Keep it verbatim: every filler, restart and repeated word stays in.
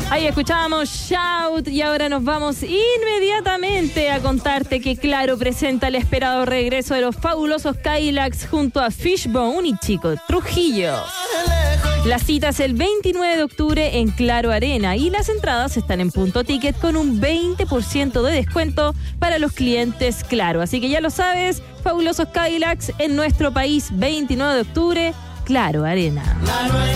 Ahí escuchábamos Shout y ahora nos vamos inmediatamente a contarte que Claro presenta el esperado regreso de los fabulosos Cadillacs junto a Fishbone y Chico Trujillo. La cita es el veintinueve de octubre en Claro Arena y las entradas están en Punto Ticket con un veinte por ciento de descuento para los clientes Claro. Así que ya lo sabes, fabulosos Cadillacs en nuestro país, veintinueve de octubre, Claro Arena.